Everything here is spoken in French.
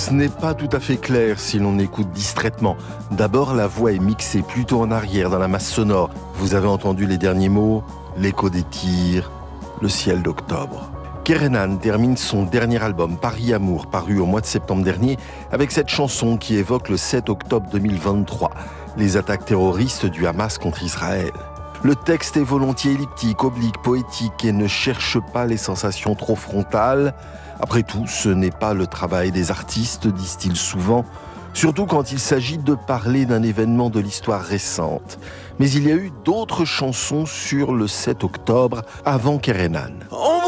Ce n'est pas tout à fait clair si l'on écoute distraitement. D'abord, la voix est mixée plutôt en arrière dans la masse sonore. Vous avez entendu les derniers mots, l'écho des tirs, le ciel d'octobre. Kerenan termine son dernier album, Paris Amour, paru au mois de septembre dernier, avec cette chanson qui évoque le 7 octobre 2023, les attaques terroristes du Hamas contre Israël. Le texte est volontiers elliptique, oblique, poétique et ne cherche pas les sensations trop frontales. Après tout, ce n'est pas le travail des artistes, disent-ils souvent, surtout quand il s'agit de parler d'un événement de l'histoire récente. Mais il y a eu d'autres chansons sur le 7 octobre avant Kerenan.